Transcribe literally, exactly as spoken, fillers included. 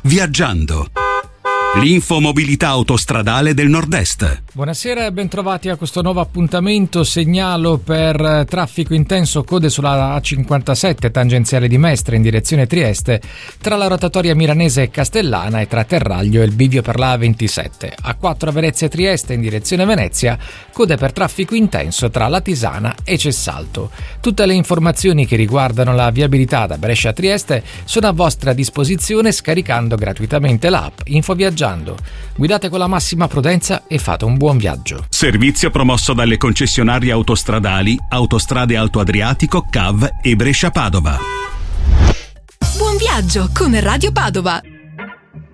Viaggiando. L'infomobilità autostradale del Nord-Est. Buonasera e bentrovati a questo nuovo appuntamento. Segnalo per traffico intenso code sulla A cinquantasette tangenziale di Mestre in direzione Trieste, tra la rotatoria milanese e Castellana e tra Terraglio e il bivio per la A ventisette. A quattro Venezia Trieste in direzione Venezia, code per traffico intenso tra Latisana e Cessalto. Tutte le informazioni che riguardano la viabilità da Brescia a Trieste sono a vostra disposizione scaricando gratuitamente l'app Infoviaggiando. Guidate con la massima prudenza e fate un buon viaggio. Servizio promosso dalle concessionarie autostradali Autostrade Alto Adriatico, C A V e Brescia Padova. Buon viaggio con Radio Padova.